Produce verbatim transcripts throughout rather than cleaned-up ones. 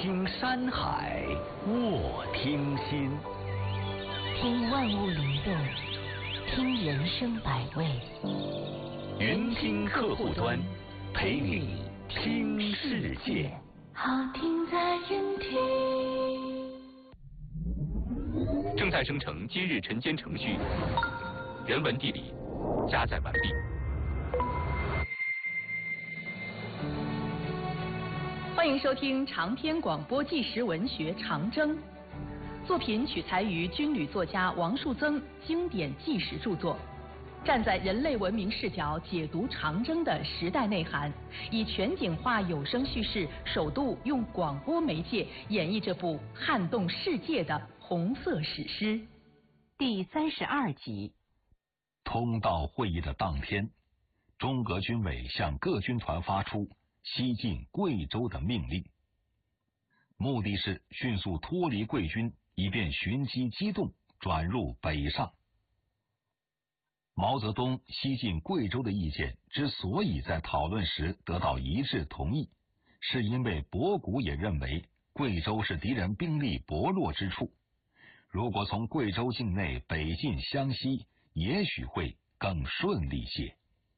听山海，卧听心， 听万物灵动，听人生百味。 云听客户端，陪你听世界。 好听在云听。 正在生成今日晨间程序，人文地理加载完毕。 欢迎收听长篇广播纪实文学《长征》，作品取材于军旅作家王树增经典纪实著作，站在人类文明视角解读长征的时代内涵，以全景化有声叙事，首度用广播媒介演绎这部撼动世界的红色史诗。 第三十二集。 通道会议的当天，中革军委向各军团发出西进贵州的命令，目的是迅速脱离贵军，以便寻机机动转入北上。毛泽东西进贵州的意见之所以在讨论时得到一致同意，是因为博古也认为贵州是敌人兵力薄弱之处，如果从贵州境内北进湘西，也许会更顺利些。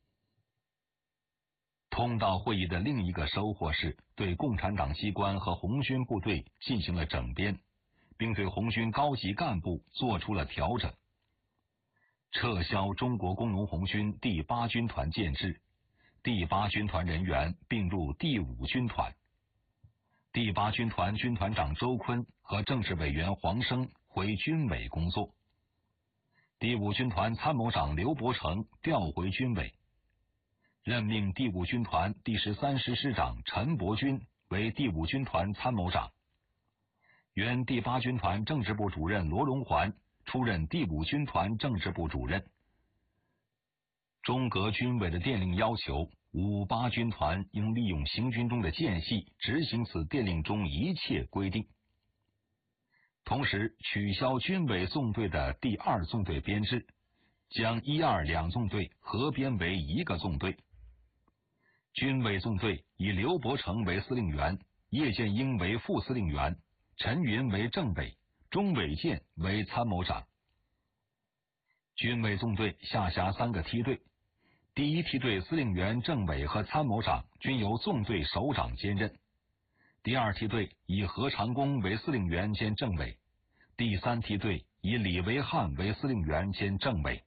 通道会议的另一个收获是对共产党机关和红军部队进行了整编，并对红军高级干部做出了调整，撤销中国工农红军第八军团建制，第八军团人员并入第五军团，第八军团军团长周坤和政治委员黄生回军委工作，第五军团参谋长刘伯承调回军委，任命第五军团第十三师师长陈伯钧为第五军团参谋长，原第八军团政治部主任罗荣桓出任第五军团政治部主任。中革军委的电令要求，五八军团应利用行军中的间隙执行此电令中一切规定，同时取消军委纵队的第二纵队编制，将一二两纵队合编为一个纵队。军委纵队以刘伯承为司令员，叶剑英为副司令员，陈云为政委，钟伟健为参谋长。军委纵队下辖三个梯队，第一梯队司令员、政委和参谋长均由纵队首长兼任，第二梯队以何长工为司令员兼政委，第三梯队以李维汉为司令员兼政委。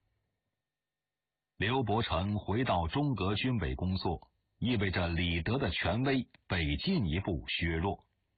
刘伯承回到中革军委工作，意味着李德的权威被进一步削弱。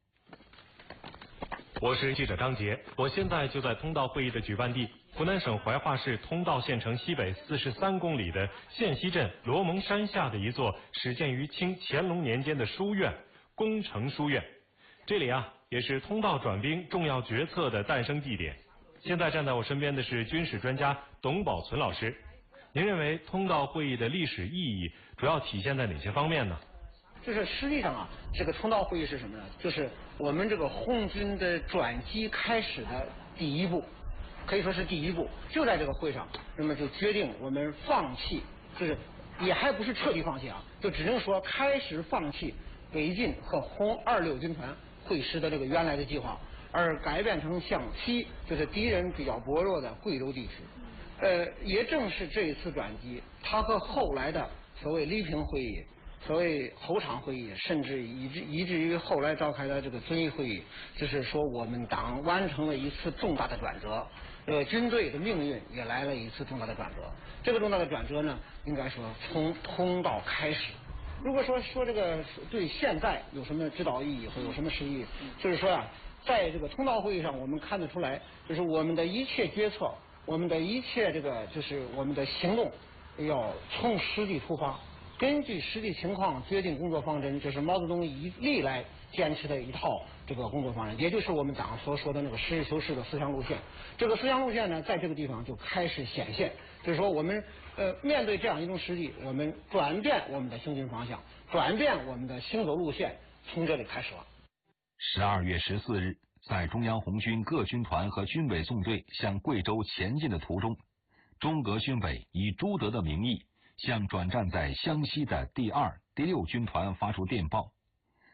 我是记者张杰，我现在就在通道会议的举办地湖南省怀化市通道县城西北四十三公里的县西镇罗蒙山下的一座始建于清乾隆年间的书院——工程书院。这里啊，也是通道转兵重要决策的诞生地点。现在站在我身边的是军事专家董宝存老师。您认为通道会议的历史意义主要体现在哪些方面呢？ 就是实际上啊，这个通道会议是什么呢？就是我们这个红军的转机开始的第一步，可以说是第一步。就在这个会上，那么就决定我们放弃，就是也还不是彻底放弃啊，就只能说开始放弃北进和红二六军团会师的这个原来的计划，而改变成向西，就是敌人比较薄弱的贵州地区。呃，也正是这一次转机，它和后来的所谓黎平会议、所谓侯场会议，甚至以至以至于后来召开的这个遵义会议，就是说我们党完成了一次重大的转折，呃，军队的命运也来了一次重大的转折。这个重大的转折呢，应该说从通道开始。如果说说这个对现在有什么指导意义或有什么实意，就是说啊，在这个通道会议上，我们看得出来，就是我们的一切决策。我们的一切这个就是我们的行动要从实际出发，根据实际情况决定工作方针，这是毛泽东一历来坚持的一套这个工作方针，也就是我们党所说的那个实事求是的思想路线。这个思想路线呢，在这个地方就开始显现，就是说我们呃面对这样一种实际，我们转变我们的行军方向，转变我们的行走路线，从这里开始了。 十二月十四日。在中央红军各军团和军委纵队向贵州前进的途中，中革军委以朱德的名义向转战在湘西的第二、第六军团发出电报，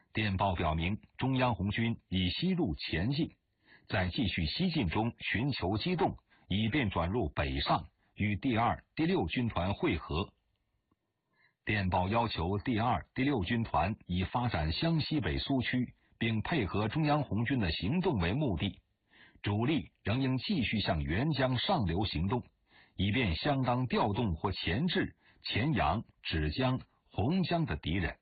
电报表明，中央红军已西路前进，在继续西进中寻求机动，以便转入北上与第二、第六军团会合。电报要求第二、第六军团以发展湘西北苏区，并配合中央红军的行动为目的，主力仍应继续向沅江上流行动，以便相当调动或钳制黔阳、芷江、洪江的敌人。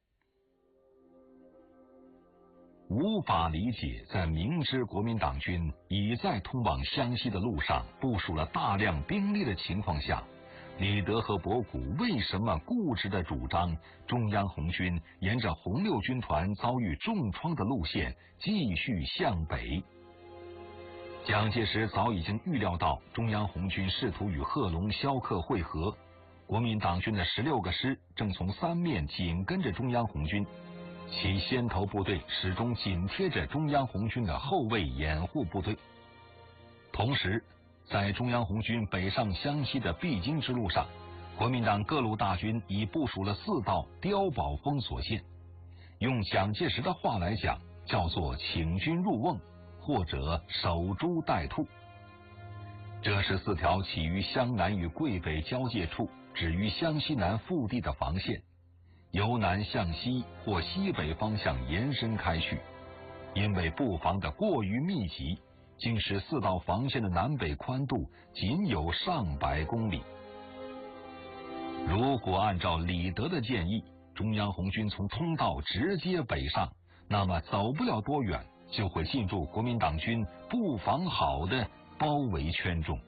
无法理解，在明知国民党军已在通往湘西的路上部署了大量兵力的情况下，李德和博古为什么固执地主张中央红军沿着红六军团遭遇重创的路线继续向北？蒋介石早已经预料到中央红军试图与贺龙、萧克会合，国民党军的十六个师正从三面紧跟着中央红军，其先头部队始终紧贴着中央红军的后卫掩护部队。同时，在中央红军北上湘西的必经之路上，国民党各路大军已部署了四道碉堡封锁线，用蒋介石的话来讲，叫做请军入瓮，或者守株待兔。这是四条起于湘南与桂北交界处，止于湘西南腹地的防线，由南向西或西北方向延伸开去。因为布防的过于密集，竟使四道防线的南北宽度仅有上百公里。如果按照李德的建议，中央红军从通道直接北上，那么走不了多远就会进入国民党军布防好的包围圈中。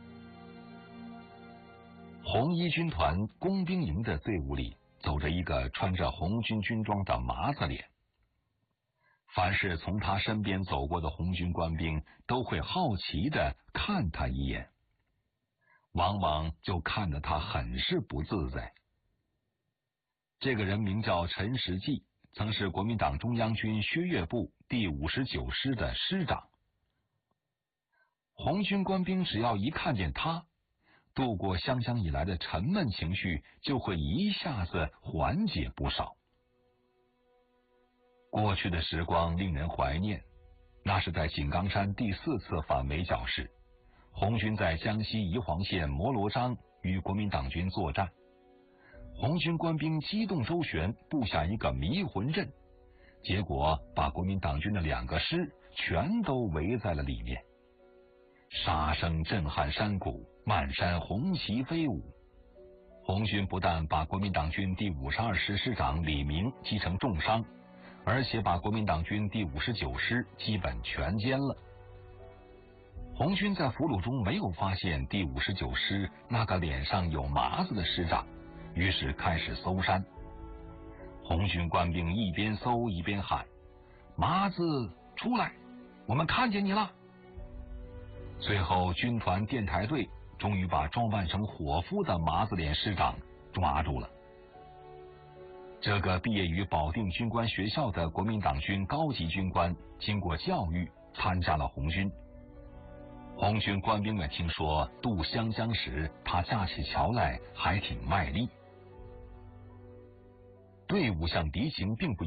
红一军团工兵营的队伍里走着一个穿着红军军装的麻子脸，凡是从他身边走过的红军官兵都会好奇地看他一眼，往往就看得他很是不自在。这个人名叫陈时济，曾是国民党中央军薛岳部第五十九师的师长。红军官兵只要一看见他，渡过湘江以来的沉闷情绪就会一下子缓解不少。过去的时光令人怀念，那是在井冈山第四次反围剿时，红军在江西宜黄县摩罗章与国民党军作战，红军官兵机动周旋，布下一个迷魂阵，结果把国民党军的两个师全都围在了里面。杀声震撼山谷，漫山红旗飞舞。红军不但把国民党军第五十二师师长李明击成重伤，而且把国民党军第五十九师基本全歼了。红军在俘虏中没有发现第五十九师那个脸上有麻子的师长，于是开始搜山。红军官兵一边搜一边喊：“麻子出来，我们看见你了！”最后军团电台队终于把装扮成伙夫的麻子脸师长抓住了。这个毕业于保定军官学校的国民党军高级军官，经过教育参加了红军。红军官兵们听说渡湘江时他架起桥来还挺卖力。队伍向敌情并不